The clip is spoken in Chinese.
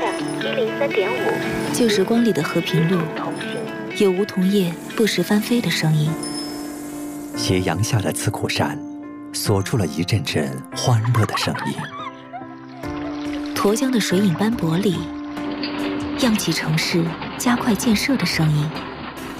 FM103.5，旧时光里的和平路，有梧桐叶不时翻飞的声音。 斜阳下的刺库山，锁住了一阵阵欢乐的声音。 沱江的水影斑驳里，漾起城市加快建设的声音。